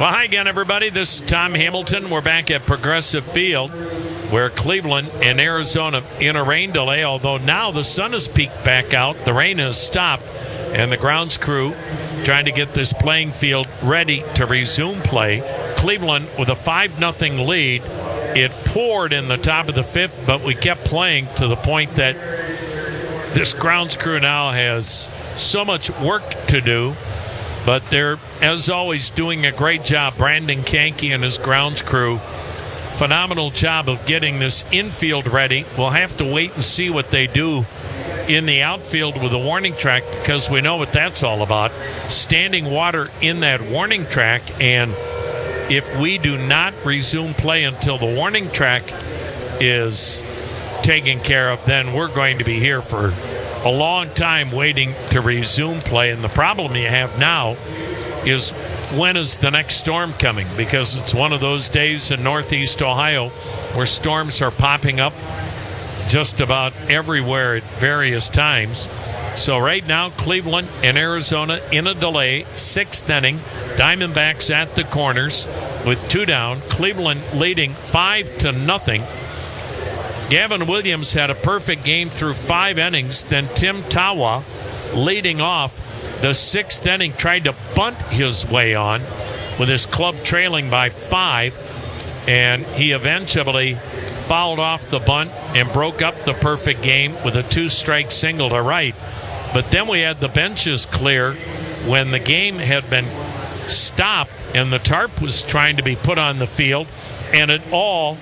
Well, hi again, everybody. This is Tom Hamilton. We're back at Progressive Field, where Cleveland and Arizona in a rain delay, although now the sun has peeked back out. The rain has stopped, and the grounds crew trying to get this playing field ready to resume play. Cleveland with a 5-0 lead. It poured in the top of the fifth, but we kept playing to the point that this grounds crew now has so much work to do. But they're, as always, doing a great job. Brandon Kanke and his grounds crew, phenomenal job of getting this infield ready. We'll have to wait and see what they do in the outfield with the warning track, because we know what that's all about. Standing water in that warning track, and if we do not resume play until the warning track is taken care of, then we're going to be here for a long time waiting to resume play. And the problem you have now is, when is the next storm coming? Because it's one of those days in Northeast Ohio where storms are popping up just about everywhere at various times. So right now, Cleveland and Arizona in a delay, 6th inning. Diamondbacks at the corners with 2 down. Cleveland leading 5-0. Gavin Williams had a perfect game through 5 innings. Then Tim Tawa, leading off the 6th inning, tried to bunt his way on with his club trailing by 5. And he eventually fouled off the bunt and broke up the perfect game with a 2-strike single to right. But then we had the benches clear when the game had been stopped and the tarp was trying to be put on the field. And it all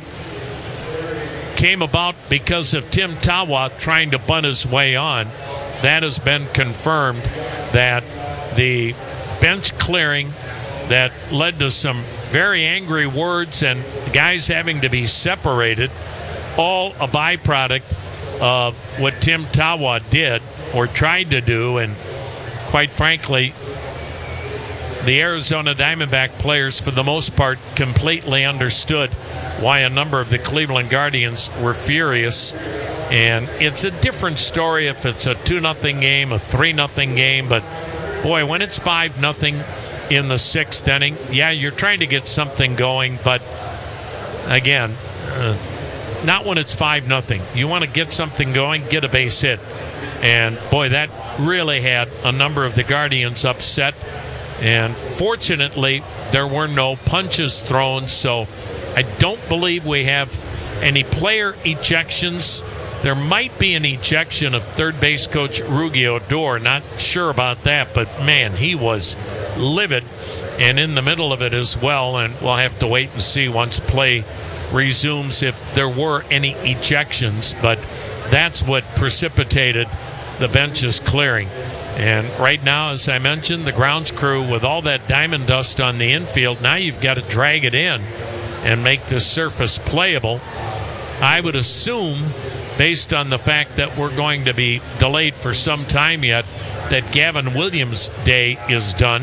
came about because of Tim Tawa trying to bunt his way on. That has been confirmed, that the bench clearing that led to some very angry words and guys having to be separated, all a byproduct of what Tim Tawa did or tried to do. And quite frankly, the Arizona Diamondback players, for the most part, completely understood why a number of the Cleveland Guardians were furious. And it's a different story if it's a 2-0 game, a 3-0 game. But, boy, when it's 5-0 in the 6th inning, yeah, you're trying to get something going. But, again, not when it's 5-0. You want to get something going, get a base hit. And, boy, that really had a number of the Guardians upset. And fortunately, there were no punches thrown, so I don't believe we have any player ejections. There might be an ejection of third base coach Rugi Odor. Not sure about that, but, man, he was livid and in the middle of it as well. And we'll have to wait and see once play resumes if there were any ejections. But that's what precipitated the benches clearing. And right now, as I mentioned, the grounds crew with all that diamond dust on the infield, now you've got to drag it in and make the surface playable. I would assume, based on the fact that we're going to be delayed for some time yet, that Gavin Williams' day is done,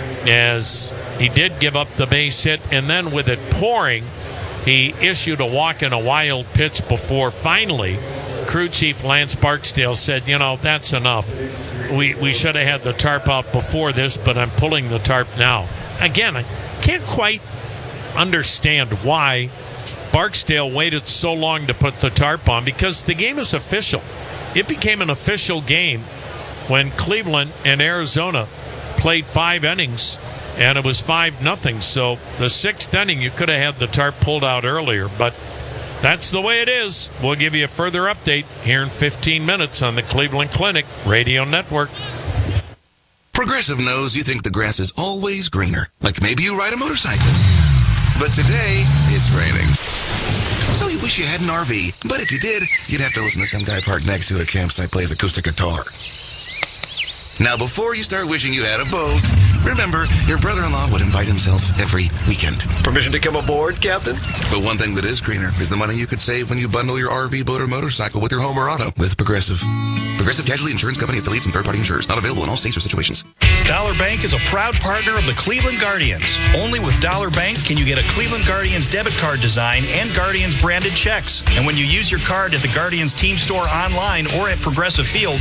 as he did give up the base hit. And then with it pouring, he issued a walk and a wild pitch before finally crew chief Lance Barksdale said, that's enough. We should have had the tarp out before this, but I'm pulling the tarp now. Again, I can't quite understand why Barksdale waited so long to put the tarp on, because the game is official. It became an official game when Cleveland and Arizona played 5 innings, and it was 5-0. So the 6th inning, you could have had the tarp pulled out earlier, but that's the way it is. We'll give you a further update here in 15 minutes on the Cleveland Clinic Radio Network. Progressive knows you think the grass is always greener, like maybe you ride a motorcycle. But today, it's raining. So you wish you had an RV, but if you did, you'd have to listen to some guy parked next to it at a campsite plays acoustic guitar. Now, before you start wishing you had a boat, remember, your brother-in-law would invite himself every weekend. Permission to come aboard, Captain? But one thing that is greener is the money you could save when you bundle your RV, boat, or motorcycle with your home or auto with Progressive. Progressive Casualty Insurance Company affiliates and third-party insurers. Not available in all states or situations. Dollar Bank is a proud partner of the Cleveland Guardians. Only with Dollar Bank can you get a Cleveland Guardians debit card design and Guardians branded checks. And when you use your card at the Guardians team store online or at Progressive Field,